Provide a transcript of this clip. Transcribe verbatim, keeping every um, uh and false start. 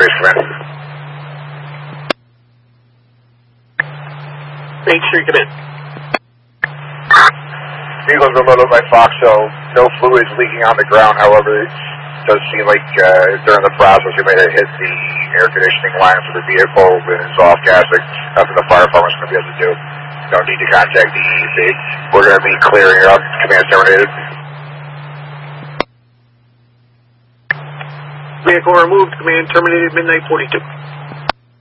base, command. Main Street, come in. Vehicles are loaded by Fox, so no fluids leaking on the ground. However, it does seem like uh, during the process we may have hit the air conditioning line for the vehicle and it's off gassing. Nothing the fire department's going to be able to do. No need to contact the E E C. We're going to be clearing her up. Command terminated. Vehicle removed. Command terminated. Midnight forty-two.